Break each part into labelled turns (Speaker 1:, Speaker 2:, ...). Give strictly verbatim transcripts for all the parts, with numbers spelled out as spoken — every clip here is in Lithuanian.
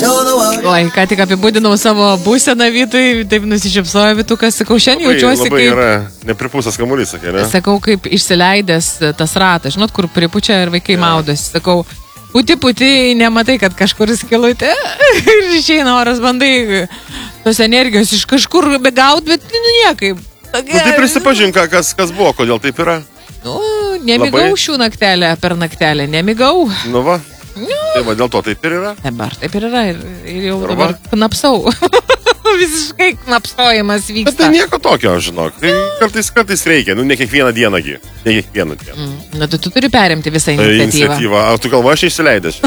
Speaker 1: Oi, ką tik apibūdinau savo būseną Vytui, taip nusišypsojo Vytukas, sakau, šiandien jaučiuosi
Speaker 2: labai
Speaker 1: kaip...
Speaker 2: Labai yra nepripūsas kamuolys, sakė, ne?
Speaker 1: Sakau, kaip išsileidęs tas ratas, žinot, kur pripučia ir vaikai ja. Maudosi. Sakau, puti puti, nematai, kad kažkur skilutė ir išeina oras, bandai tos energijos iš kažkur begaut, bet nu, niekaip.
Speaker 2: Nu, tai prisipažink, kas, kas buvo, kodėl taip yra?
Speaker 1: Nu, nemigau labai... šių naktelę per naktelę, nemigau.
Speaker 2: Nu va. Nu. Tai va, dėl to taip ir yra.
Speaker 1: Dabar taip ir yra ir, ir jau Arba. Dabar knapsau. Visiškai knapsojimas vyksta.
Speaker 2: Bet tai nieko tokio, žinok. Tai kartais, kartais reikia, nu ne kiekvieną dieną, gi. Ne kiekvieną dieną.
Speaker 1: Mm. Na, tu, tu turi perimti visą iniciatyvą.
Speaker 2: Iniciatyvą. A tu galva, aš išsileidęs.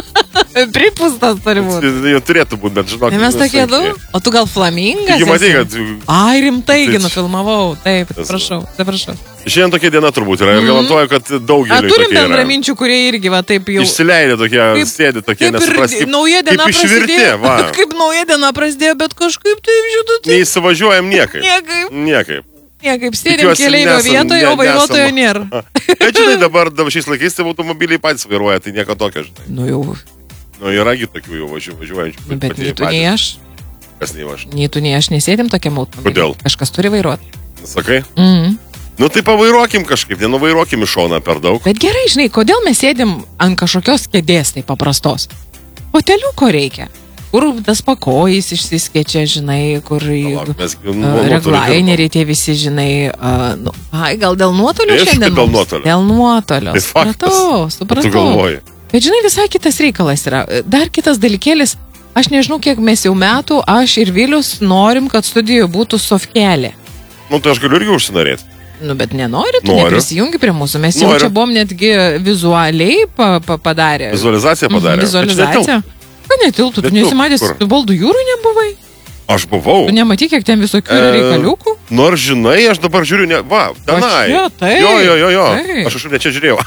Speaker 1: Pripūstas turi būti.
Speaker 2: Jau turėtų būti, bet žinok.
Speaker 1: Ne mes tokie du. O tu gal flamingas?
Speaker 2: Taigi matai, kad...
Speaker 1: Ai, rimtaigi nufilmavau. Taip, prašau, prašau.
Speaker 2: Šiandien tokia diena turbūt yra ir garantuoju, kad daugeliui tokie yra.
Speaker 1: Turim bendraminčių, kurie irgi va taip jau...
Speaker 2: Išsileidė tokie, kaip, sėdi tokie, nesuprasti.
Speaker 1: Kaip nauja diena prasidėjo. Va. Kaip nauja diena prasidėjo, bet kažkaip taip, žinot. Tai...
Speaker 2: Neįsivažiuojam niekaip.
Speaker 1: Niekaip.
Speaker 2: Niekaip.
Speaker 1: Niekaip, sėdėm keleivio vietoje, o vairuotojo nėra.
Speaker 2: Bet žinai, dabar šiais laikais tai automobiliai patys vairuoja, tai nieko tokio, žinai.
Speaker 1: Nu jau.
Speaker 2: Nu yragi tokių jau važiuojančių.
Speaker 1: Nu, bet nei tu, nei aš.
Speaker 2: Kas nei aš?
Speaker 1: Nei tu, nei aš nesėdėm tokiam automobiliui.
Speaker 2: Kodėl?
Speaker 1: Kažkas turi vairuoti.
Speaker 2: Sakai?
Speaker 1: Mhm.
Speaker 2: Nu tai pavairuokim kažkaip, nenuvairuokim iš šoną per daug.
Speaker 1: Bet gerai, žinai, kodėl mes sėdim ant kažkokios kėdės tai paprastos? Hoteliuko reikia. Kur tas pakojais išsiskečia, žinai, kur reglaineriai tie visi, žinai, uh, nu, ai, gal dėl nuotolio
Speaker 2: Aišku,
Speaker 1: šiandien?
Speaker 2: Dėl nuotolio.
Speaker 1: Dėl nuotolio.
Speaker 2: Tai
Speaker 1: supratau, supratau.
Speaker 2: Tu galvoji.
Speaker 1: Bet žinai, visai kitas reikalas yra. Dar kitas dalykėlis, aš nežinau, kiek mes jau metų, aš ir Vilius norim, kad studijoje būtų sofkelė.
Speaker 2: Nu, tai aš galiu irgi užsinorėti.
Speaker 1: Nu, bet nenori, tu
Speaker 2: Noriu.
Speaker 1: Neprisijungi prie mūsų. Mes jau
Speaker 2: Noriu.
Speaker 1: čia buvom netgi vizualiai pa, pa, padarę.
Speaker 2: Vizualizaciją padarė.
Speaker 1: Mhm, vizualizaciją. Ką netiltų, tu nesimatęs, tu baldų jūrų nebuvai?
Speaker 2: Aš buvau.
Speaker 1: Tu nematyk, kiek ten visokių e, reikaliukų?
Speaker 2: Nors žinai, aš dabar žiūriu, ne, va, tenai.
Speaker 1: Jo, tai.
Speaker 2: Jo, jo, jo, jo. Tai. Aš kažkur ne čia žiūrėjau.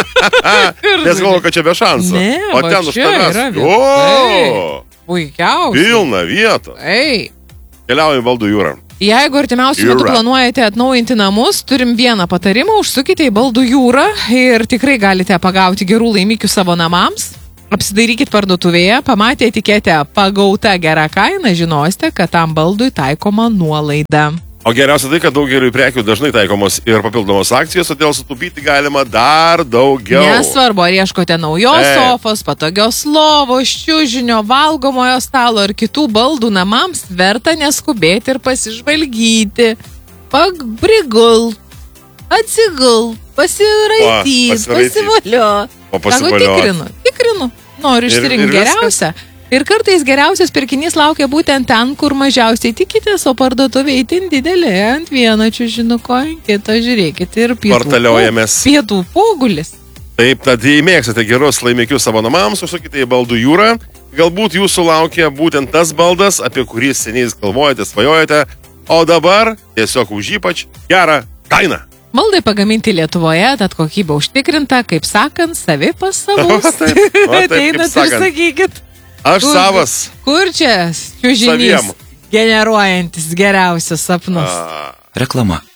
Speaker 2: Nes galvoju, kad čia be šansų.
Speaker 1: Ne,
Speaker 2: o ten už tavęs. O,
Speaker 1: puikiausiai.
Speaker 2: Pilna vieta.
Speaker 1: Ei.
Speaker 2: Keliaujame į Baldų jūrą.
Speaker 1: Jeigu artimiausiu metu planuojate atnaujinti namus, turim vieną patarimą, užsukite į Baldų jūrą ir tikrai galite pagauti gerų laimikių savo namams. Apsidairykit parduotuvėje, pamatė etiketę pagauta gera kaina, žinosite, kad tam baldui taikoma nuolaida.
Speaker 2: O geriausia tai, kad daugeliui prekių dažnai taikomos ir papildomos akcijos, todėl sutaupyti galima dar daugiau.
Speaker 1: Nesvarbu, ar ieškote naujos e. sofos, patogios lovos, čiužinio, valgomojo stalo ar kitų baldų namams, verta neskubėti ir pasižvalgyti. Pagrigult, atsigult, pasiraityt, pasivalio.
Speaker 2: O pasivalio.
Speaker 1: Tikrinu, tikrinu, noriu išsirinkti geriausią. Ir kartais geriausias pirkinys laukia būtent ten, kur mažiausiai tikitės, o parduotuvė itin didelė ant vieno čiužinuko, kito žiūrėkit ir pietų, pietų pogulis.
Speaker 2: Taip, tad jei mėgstate gerus laimikius savo namams, užsukite į Baldų jūrą. Galbūt jūsų laukia būtent tas baldas, apie kurį seniai galvojate, svajojate, o dabar tiesiog už ypač gerą kainą.
Speaker 1: Baldai pagaminti Lietuvoje, tad kokybė užtikrinta, kaip sakant, savi pas savus. Ateinat ir sakykit.
Speaker 2: Aš
Speaker 1: kur,
Speaker 2: savas.
Speaker 1: Kur čia čiužinys generuojantis geriausius sapnus?
Speaker 3: Reklama.